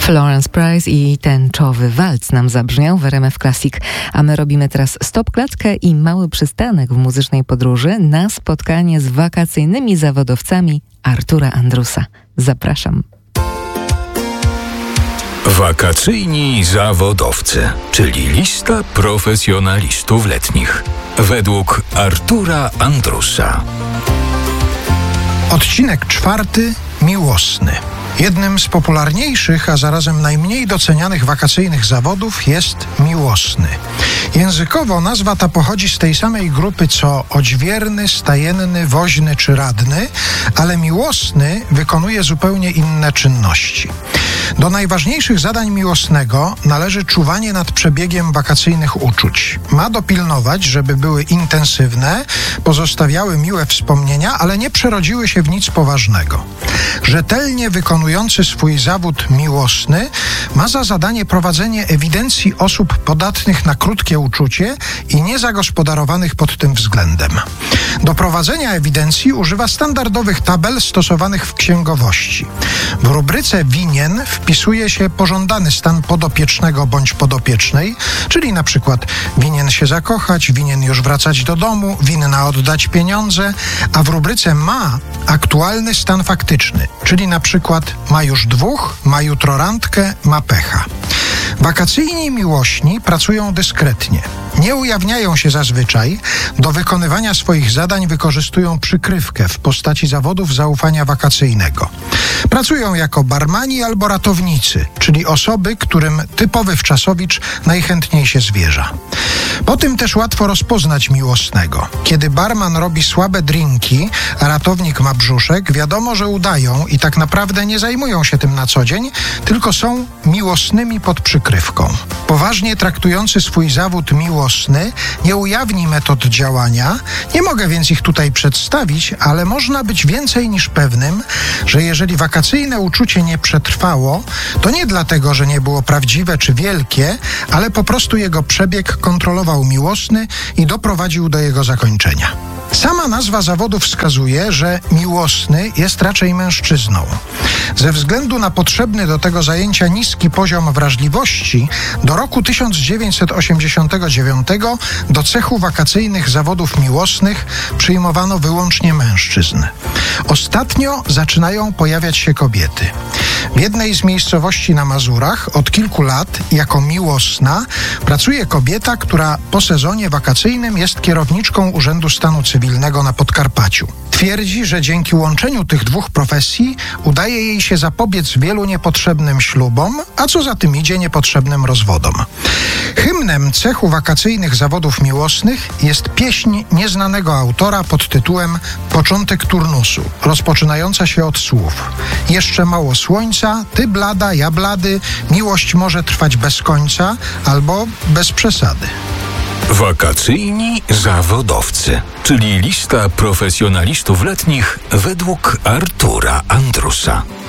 Florence Price i tęczowy walc nam zabrzmiał w RMF Classic, a my robimy teraz stop-klatkę i mały przystanek w muzycznej podróży na spotkanie z wakacyjnymi zawodowcami Artura Andrusa. Zapraszam. Wakacyjni zawodowcy, czyli lista profesjonalistów letnich, według Artura Andrusa. Odcinek 4. Miłosny. Jednym z popularniejszych, a zarazem najmniej docenianych wakacyjnych zawodów jest miłosny. Językowo nazwa ta pochodzi z tej samej grupy co odźwierny, stajenny, woźny czy radny, ale miłosny wykonuje zupełnie inne czynności. Do najważniejszych zadań miłosnego należy czuwanie nad przebiegiem wakacyjnych uczuć. Ma dopilnować, żeby były intensywne, pozostawiały miłe wspomnienia, ale nie przerodziły się w nic poważnego. Rzetelnie wykonujący swój zawód miłosny ma za zadanie prowadzenie ewidencji osób podatnych na krótkie uczucie i niezagospodarowanych pod tym względem. Do prowadzenia ewidencji używa standardowych tabel stosowanych w księgowości. W rubryce winien wpisuje się pożądany stan podopiecznego bądź podopiecznej, czyli na przykład winien się zakochać, winien już wracać do domu, winna oddać pieniądze, a w rubryce ma aktualny stan faktyczny, czyli na przykład ma już dwóch, ma jutro randkę, ma pecha. Wakacyjni miłośni pracują dyskretnie. Nie ujawniają się zazwyczaj. Do wykonywania swoich zadań wykorzystują przykrywkę w postaci zawodów zaufania wakacyjnego. Pracują jako barmani albo ratownicy, czyli osoby, którym typowy wczasowicz najchętniej się zwierza. Po tym też łatwo rozpoznać miłosnego. Kiedy barman robi słabe drinki, a ratownik ma brzuszek, wiadomo, że udają i tak naprawdę nie zajmują się tym na co dzień, tylko są miłosnymi pod przykrywką. Poważnie traktujący swój zawód miłosny nie ujawni metod działania, nie mogę więc ich tutaj przedstawić, ale można być więcej niż pewnym, że jeżeli wakacyjne uczucie nie przetrwało, to nie dlatego, że nie było prawdziwe czy wielkie, ale po prostu jego przebieg kontrolował miłosny i doprowadził do jego zakończenia. Sama nazwa zawodu wskazuje, że miłosny jest raczej mężczyzną. Ze względu na potrzebny do tego zajęcia niski poziom wrażliwości, do roku 1989 do cechu wakacyjnych zawodów miłosnych przyjmowano wyłącznie mężczyzn. Ostatnio zaczynają pojawiać się kobiety. W jednej z miejscowości na Mazurach od kilku lat jako miłosna pracuje kobieta, która po sezonie wakacyjnym jest kierowniczką Urzędu Stanu Cywilnego na Podkarpaciu. Twierdzi, że dzięki łączeniu tych dwóch profesji udaje jej się zapobiec wielu niepotrzebnym ślubom, a co za tym idzie niepotrzebnym rozwodom. Hymnem cechu wakacyjnych zawodów miłosnych jest pieśń nieznanego autora pod tytułem Początek turnusu, rozpoczynająca się od słów: jeszcze mało słońca, ty blada, ja blady, miłość może trwać bez końca albo bez przesady. Wakacyjni zawodowcy, czyli lista profesjonalistów letnich według Artura Andrusa.